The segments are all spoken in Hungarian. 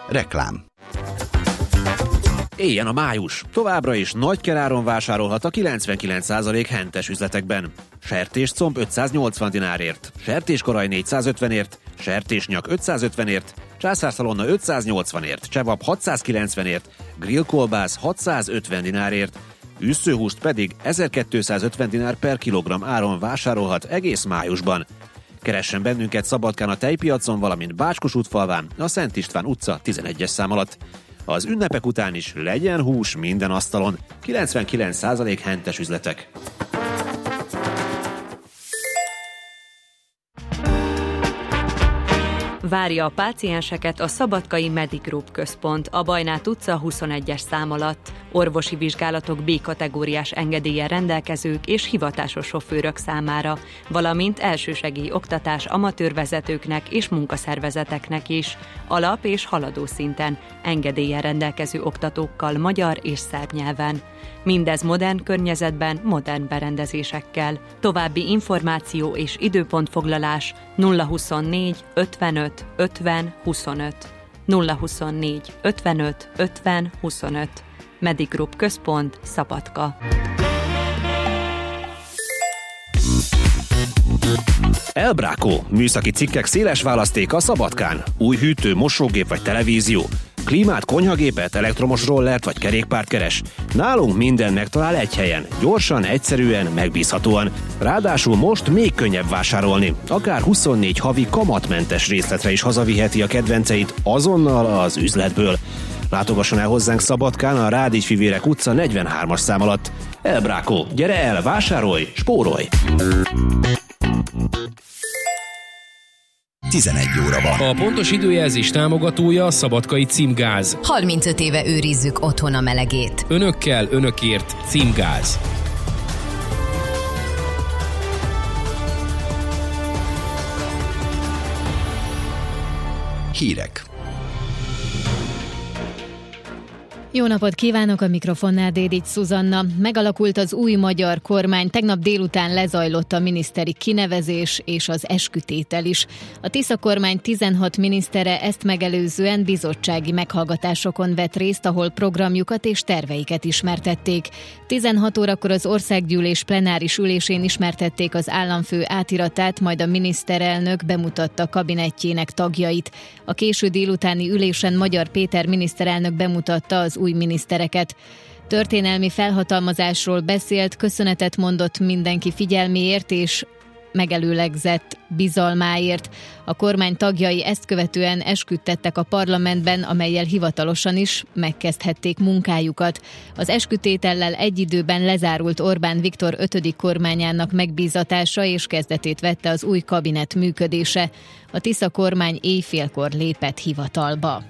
Reklám. Éljen a május! Továbbra is nagy keráron vásárolhat a 99% hentes üzletekben. Sertéscomb 580 dinárért, sertéskoraj 450ért, sertésnyak 550ért, császárszalonna 580ért, csevap 690ért, grillkolbász 650 dinárért, üsszőhúst pedig 1250 dinár per kilogramm áron vásárolhat egész májusban. Keressen bennünket Szabadkán a tejpiacon, valamint Bácskos-útfalván, a Szent István utca 11-es szám alatt. Az ünnepek után is legyen hús minden asztalon. 99% hentes üzletek. Várja a pácienseket a Szabadkai Medigroup központ, a Bajnát utca 21-es szám alatt. Orvosi vizsgálatok B-kategóriás engedéllyel rendelkezők és hivatásos sofőrök számára, valamint elsősegély oktatás amatőrvezetőknek és munkaszervezeteknek is, alap- és haladó szinten, engedéllyel rendelkező oktatókkal magyar és szerb nyelven. Mindez modern környezetben, modern berendezésekkel. További információ és időpontfoglalás 024 55 50 25. 024 55 50 25. Medigroup központ, Szabadka. Elbrákó, műszaki cikkek széles választéka Szabadkán. Új hűtő, mosógép vagy televízió. Klímát, konyhagépet, elektromos rollert vagy kerékpárt keres. Nálunk minden megtalál egy helyen. Gyorsan, egyszerűen, megbízhatóan. Ráadásul most még könnyebb vásárolni. Akár 24 havi kamatmentes részletre is hazaviheti a kedvenceit azonnal az üzletből. Látogasson el hozzánk Szabadkán a Rádicsfivérek utca 43-as szám alatt. Elbrákó, gyere el, vásárolj, spórolj! 11 óra van. A pontos időjelzés támogatója a Szabadkai Címgáz. 35 éve őrizzük otthon a melegét. Önökkel, önökért Címgáz. Hírek. Jó napot kívánok, a mikrofonnál Dédics Szuzanna. Megalakult az új magyar kormány, tegnap délután lezajlott a miniszteri kinevezés és az eskütétel is. A Tisza kormány 16 minisztere ezt megelőzően bizottsági meghallgatásokon vett részt, ahol programjukat és terveiket ismertették. 16 órakor az országgyűlés plenáris ülésén ismertették az államfő átiratát, majd a miniszterelnök bemutatta kabinettjének tagjait. A késő délutáni ülésen Magyar Péter miniszterelnök bemutatta az új minisztereket. Történelmi felhatalmazásról beszélt, köszönetet mondott mindenki figyelméért és megelőlegzett bizalmáért. A kormány tagjai ezt követően esküt tettek a parlamentben, amellyel hivatalosan is megkezdhették munkájukat. Az eskütétellel egy időben lezárult Orbán Viktor 5. kormányának megbízatása és kezdetét vette az új kabinet működése. A Tisza kormány éjfélkor lépett hivatalba.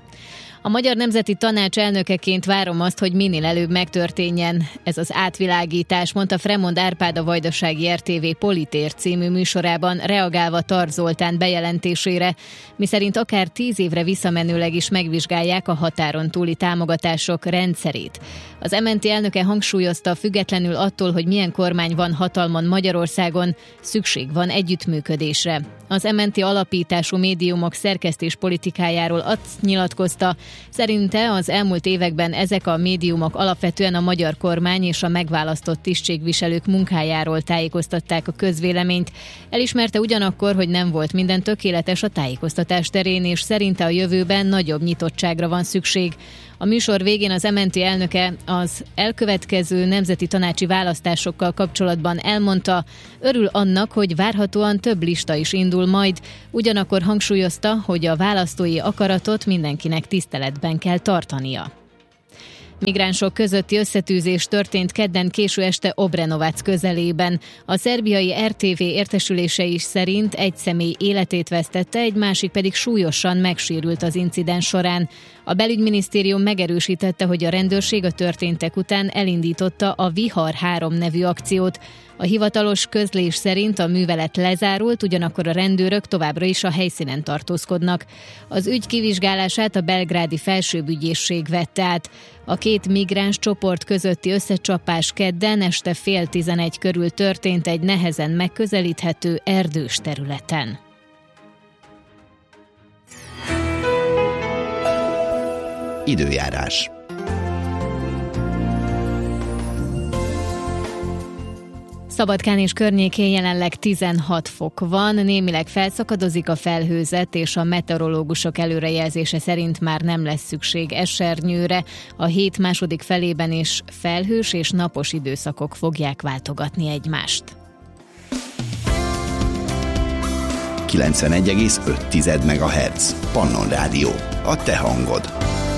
A Magyar Nemzeti Tanács elnökeként várom azt, hogy minél előbb megtörténjen ez az átvilágítás, mondta Fremond Árpád a Vajdasági RTV Politér című műsorában, reagálva Tar Zoltán bejelentésére, miszerint akár 10 évre visszamenőleg is megvizsgálják a határon túli támogatások rendszerét. Az MNT elnöke hangsúlyozta, függetlenül attól, hogy milyen kormány van hatalmon Magyarországon, szükség van együttműködésre. Az MNT alapítású médiumok szerkesztés politikájáról azt nyilatkozta, szerinte az elmúlt években ezek a médiumok alapvetően a magyar kormány és a megválasztott tisztségviselők munkájáról tájékoztatták a közvéleményt. Elismerte ugyanakkor, hogy nem volt minden tökéletes a tájékoztatás terén, és szerinte a jövőben nagyobb nyitottságra van szükség. A műsor végén az MNT elnöke az elkövetkező nemzeti tanácsi választásokkal kapcsolatban elmondta, örül annak, hogy várhatóan több lista is indul majd, ugyanakkor hangsúlyozta, hogy a választói akaratot mindenkinek tiszteletben kell tartania. Migránsok közötti összetűzés történt kedden késő este Obrenovac közelében. A szerbiai RTV értesülései szerint egy személy életét vesztette, egy másik pedig súlyosan megsérült az incidens során. A belügyminisztérium megerősítette, hogy a rendőrség a történtek után elindította a Vihar 3 nevű akciót. A hivatalos közlés szerint a művelet lezárult, ugyanakkor a rendőrök továbbra is a helyszínen tartózkodnak. Az ügy kivizsgálását a belgrádi felsőbb-ügyészség vette át. A két migráns csoport közötti összecsapás kedden este 10:30 körül történt egy nehezen megközelíthető erdős területen. Időjárás. Szabadkán és környékén jelenleg 16 fok van, némileg felszakadozik a felhőzet, és a meteorológusok előrejelzése szerint már nem lesz szükség esernyőre. A hét második felében is felhős és napos időszakok fogják váltogatni egymást. 91,5 MHz. Pannon Rádió. A te hangod.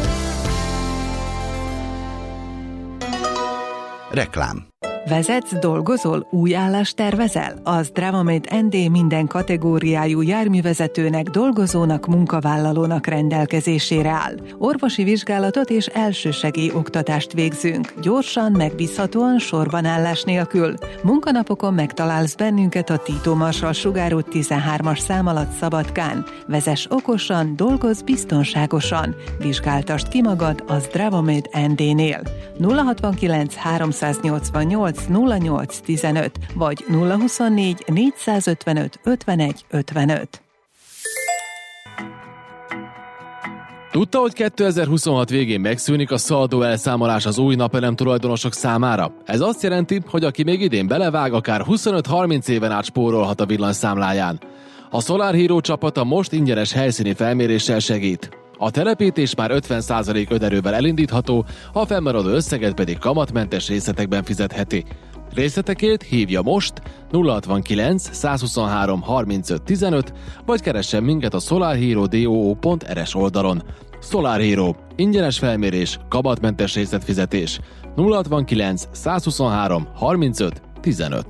Reklám. Vezetsz, dolgozol, új állást tervezel? Az Dravamate ND minden kategóriájú járművezetőnek, dolgozónak, munkavállalónak rendelkezésére áll. Orvosi vizsgálatot és elsősegély oktatást végzünk. Gyorsan, megbízhatóan, sorbanállás nélkül. Munkanapokon megtalálsz bennünket a Tito Marsal Sugár út 13-as szám alatt Szabadkán. Vezess okosan, dolgozz biztonságosan. Vizsgáltasd ki magad az Dravamate ND-nél. 069 388 0815 vagy 024 455 51 55. Tudta, hogy 2026 végén megszűnik a szaldó elszámolás az új napelem tulajdonosok számára? Ez azt jelenti, hogy aki még idén belevág, akár 25-30 éven át spórolhat a villanyszámláján. A Solar Hero csapata most ingyenes helyszíni felméréssel segít. A telepítés már 50% önerővel elindítható, a fennmaradó összeget pedig kamatmentes részletekben fizetheti. Részletekért hívja most 069 123 35 15, vagy keressen minket a solarhero.do.rs oldalon. Solar Hero. Ingyenes felmérés, kamatmentes részletfizetés. 069 123 35 15.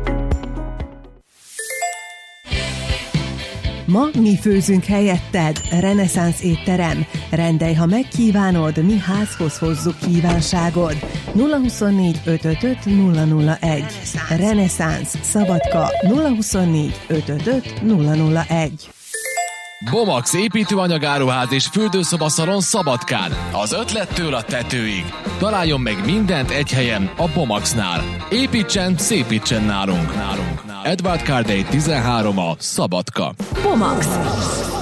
Ma mi főzünk helyetted, Reneszánsz étterem. Rendelj, ha megkívánod, mi házhoz hozzuk kívánságod. 024 555 001. Reneszánsz, Szabadka, 024 555 001. Bomax építőanyagáruház és fürdőszobaszalon Szabadkán. Az ötlettől a tetőig. Találjon meg mindent egy helyen, a Bomaxnál. Építsen, szépítsen nálunk. Edward Cardey 13 a Szabadka. Bomax.